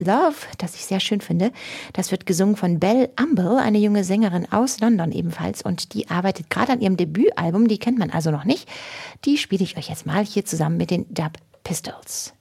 Love, das ich sehr schön finde. Das wird gesungen von Belle Umble, eine junge Sängerin aus London ebenfalls. Und die arbeitet gerade an ihrem Debütalbum, die kennt man also noch nicht. Die spiele ich euch jetzt mal hier zusammen mit den Dub Pistols.